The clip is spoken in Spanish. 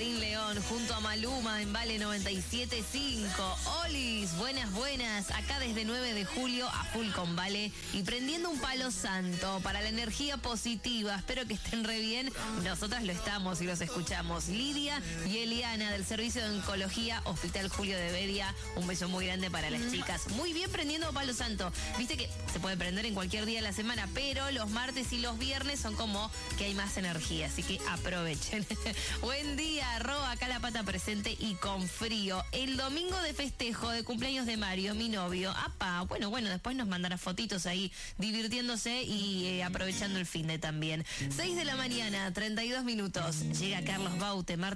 Karim León junto a Maluma en Vale 97.5. Olis, buenas. Acá desde 9 de julio a full con Vale y prendiendo un palo santo para la energía positiva. Espero que estén re bien. Nosotras lo estamos y los escuchamos. Lidia y Eliana del Servicio de Oncología Hospital Julio de Bedia. Un beso muy grande para las chicas. Muy bien prendiendo palo santo. Viste que se puede prender en cualquier día de la semana, pero los martes y los viernes son como que hay más energía, así que aprovechen. Buen día, acá la pata presente y con frío. El domingo de festejo de cumpleaños de Mario, mi novio. Apa, bueno, después nos mandará fotitos ahí divirtiéndose y aprovechando el finde también. 6 de la mañana, 32 minutos. Llega Carlos Baute,